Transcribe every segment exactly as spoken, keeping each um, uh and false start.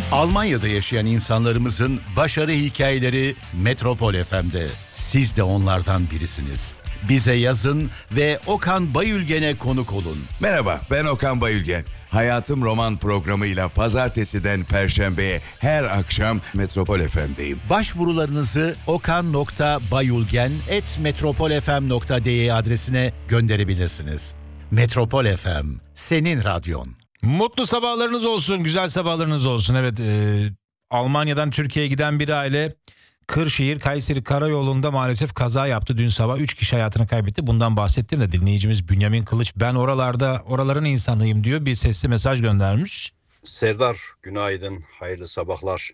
Almanya'da yaşayan insanlarımızın başarı hikayeleri Metropol F M'de. Siz de onlardan birisiniz. Bize yazın ve Okan Bayülgen'e konuk olun. Merhaba, ben Okan Bayülgen. Hayatım Roman programıyla pazartesiden perşembeye her akşam Metropol F M'deyim. Başvurularınızı okan nokta bayülgen at metropolfm nokta de adresine gönderebilirsiniz. Metropol F M, senin radyon. Mutlu sabahlarınız olsun, güzel sabahlarınız olsun. Evet, e, Almanya'dan Türkiye'ye giden bir aile Kırşehir Kayseri Karayolu'nda maalesef kaza yaptı dün sabah. Üç kişi hayatını kaybetti. Bundan bahsettim de dinleyicimiz Bünyamin Kılıç, ben oralarda oraların insanıyım diyor. Bir sesli mesaj göndermiş. Serdar, günaydın, hayırlı sabahlar.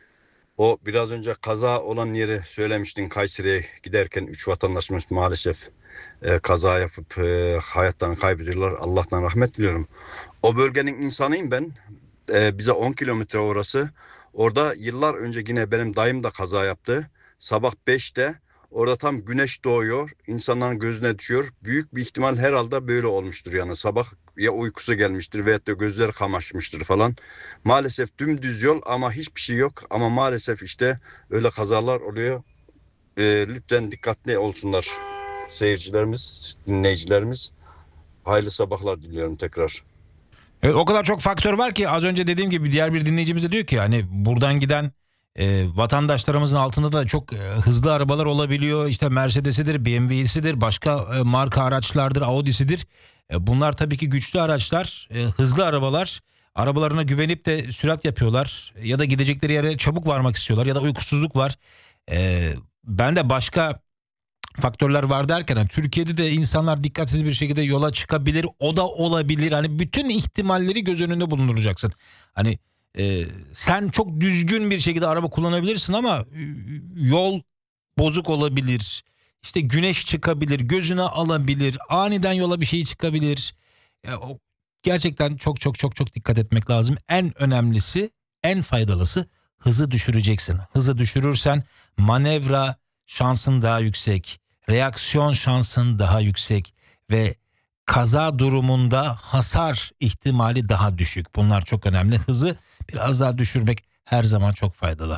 O biraz önce kaza olan yeri söylemiştin, Kayseri'ye giderken üç vatandaşımız maalesef e, kaza yapıp e, hayatlarını kaybediyorlar. Allah'tan rahmet diliyorum. O bölgenin insanıyım ben. E, bize on kilometre orası. Orada yıllar önce yine benim dayım da kaza yaptı. Sabah beşte orada tam güneş doğuyor. İnsanların gözüne düşüyor. Büyük bir ihtimal herhalde böyle olmuştur yani. Sabah ya uykusu gelmiştir veyahut da gözleri kamaşmıştır falan. Maalesef dümdüz yol ama hiçbir şey yok. Ama maalesef işte öyle kazalar oluyor. E, lütfen dikkatli olsunlar seyircilerimiz, dinleyicilerimiz. Hayırlı sabahlar diliyorum tekrar. Evet, o kadar çok faktör var ki az önce dediğim gibi diğer bir dinleyicimiz de diyor ki hani buradan giden e, vatandaşlarımızın altında da çok e, hızlı arabalar olabiliyor. İşte Mercedes'idir, B M W'sidir, başka e, marka araçlardır, Audi'sidir. E, bunlar tabii ki güçlü araçlar, e, hızlı arabalar. Arabalarına güvenip de sürat yapıyorlar ya da gidecekleri yere çabuk varmak istiyorlar ya da uykusuzluk var. E, ben de başka faktörler var derken hani Türkiye'de de insanlar dikkatsiz bir şekilde yola çıkabilir, o da olabilir. Hani bütün ihtimalleri göz önünde bulunduracaksın. Hani e, sen çok düzgün bir şekilde araba kullanabilirsin ama e, yol bozuk olabilir. İşte güneş çıkabilir, gözüne alabilir, aniden yola bir şey çıkabilir. Ya, o, gerçekten çok çok çok çok dikkat etmek lazım. En önemlisi, en faydalısı hızı düşüreceksin. Hızı düşürürsen manevra şansın daha yüksek, reaksiyon şansın daha yüksek ve kaza durumunda hasar ihtimali daha düşük. Bunlar çok önemli. Hızı biraz daha düşürmek her zaman çok faydalı.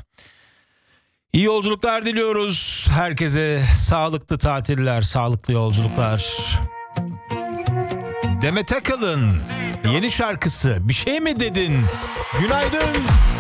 İyi yolculuklar diliyoruz. Herkese sağlıklı tatiller, sağlıklı yolculuklar. Demet Akalın yeni şarkısı Bir Şey Mi Dedin? Günaydın.